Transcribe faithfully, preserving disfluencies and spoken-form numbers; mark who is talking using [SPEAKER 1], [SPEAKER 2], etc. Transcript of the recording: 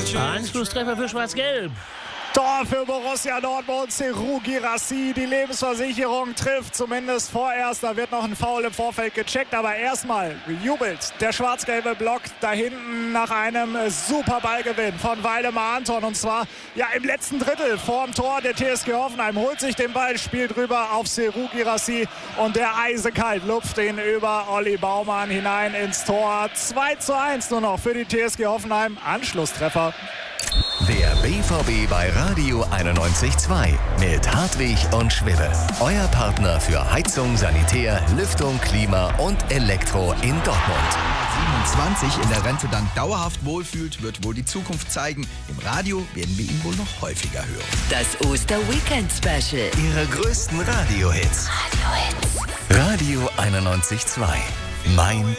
[SPEAKER 1] Anschlusstreffer für Schwarz-Gelb.
[SPEAKER 2] Tor für Borussia Dortmund, Serhou Guirassy, die Lebensversicherung trifft zumindest vorerst. Da wird noch ein Foul im Vorfeld gecheckt, aber erstmal jubelt der schwarz-gelbe Block da hinten nach einem super Ballgewinn von Waldemar Anton. Und zwar ja im letzten Drittel vorm Tor der T S G Hoffenheim. Holt sich den Ball, spielt rüber auf Serhou Guirassy und der eisekalt lupft ihn über Olli Baumann hinein ins Tor. zwei zu eins nur noch für die T S G Hoffenheim. Anschlusstreffer.
[SPEAKER 3] Der B V B bei Radio einundneunzig Komma zwei mit Hartwig und Schwibbe. Euer Partner für Heizung, Sanitär, Lüftung, Klima und Elektro in Dortmund.
[SPEAKER 4] siebenundzwanzig in der Rente dann dauerhaft wohlfühlt, wird wohl die Zukunft zeigen. Im Radio werden wir ihn wohl noch häufiger hören.
[SPEAKER 5] Das Oster-Weekend-Special.
[SPEAKER 3] Ihre größten Radiohits.
[SPEAKER 5] Radiohits.
[SPEAKER 3] Radio einundneunzig Komma zwei. Mein